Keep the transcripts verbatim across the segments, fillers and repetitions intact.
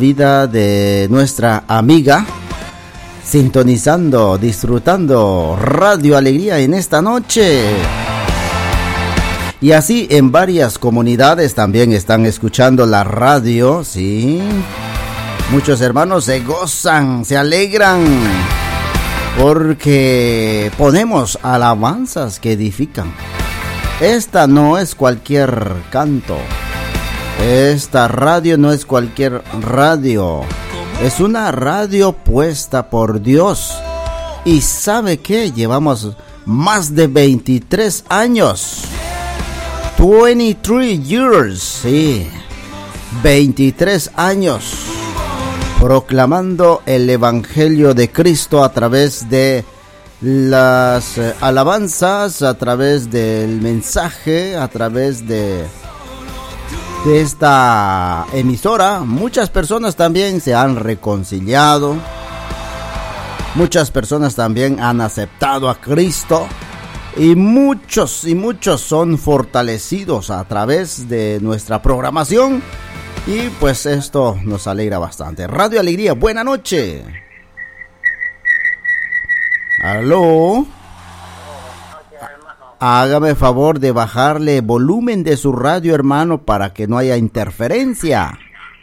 vida de nuestra amiga, sintonizando, disfrutando Radio Alegría en esta noche. Y así en varias comunidades también están escuchando la radio, sí. Muchos hermanos se gozan, se alegran, porque ponemos alabanzas que edifican. Esta no es cualquier canto. Esta radio no es cualquier radio. Es una radio puesta por Dios. ¿Y sabe qué? Llevamos más de veintitrés años. veintitrés years, sí. veintitrés años. Proclamando el Evangelio de Cristo a través de las eh, alabanzas, a través del mensaje, a través de, de esta emisora. Muchas personas también se han reconciliado. Muchas personas también han aceptado a Cristo. Y muchos y muchos son fortalecidos a través de nuestra programación. Y pues esto nos alegra bastante. Radio Alegría, buena noche. Aló. Hágame favor de bajarle volumen de su radio, hermano, para que no haya interferencia.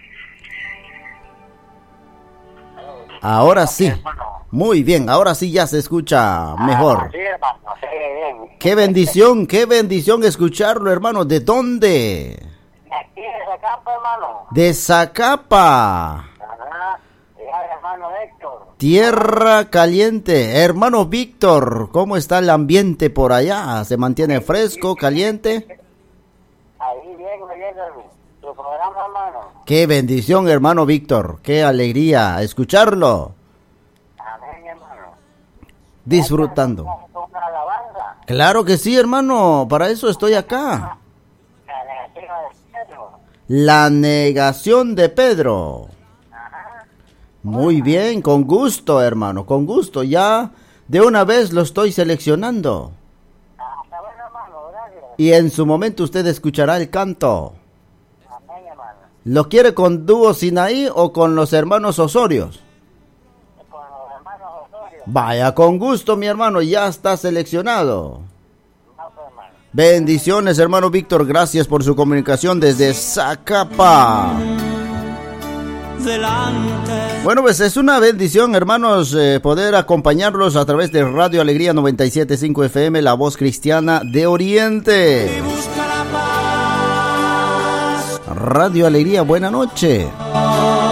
Ahora sí. Muy bien, ahora sí ya se escucha mejor. Qué bendición, qué bendición escucharlo, hermano. ¿De dónde? Aquí de Zacapa, hermano. De Zacapa. Ajá, hermano Héctor. Tierra caliente. Hermano Víctor, ¿cómo está el ambiente por allá? ¿Se mantiene fresco, caliente? Ahí bien, bien, tu programa, hermano. Qué bendición, hermano Víctor. Qué alegría escucharlo. Amén, hermano. Disfrutando. Una alabanza. Claro que sí, hermano. Para eso estoy acá. La negación de Pedro. Muy bien, con gusto, hermano, con gusto. Ya de una vez lo estoy seleccionando. Y en su momento usted escuchará el canto. ¿Lo quiere con dúo Sinaí o con los hermanos Osorios? Con los hermanos Osorios. Vaya, con gusto, mi hermano, ya está seleccionado. Bendiciones, hermano Víctor, gracias por su comunicación desde Zacapa. Bueno, pues es una bendición, hermanos, eh, poder acompañarlos a través de Radio Alegría noventa y siete punto cinco F M, la voz cristiana de Oriente. Radio Alegría, buena noche.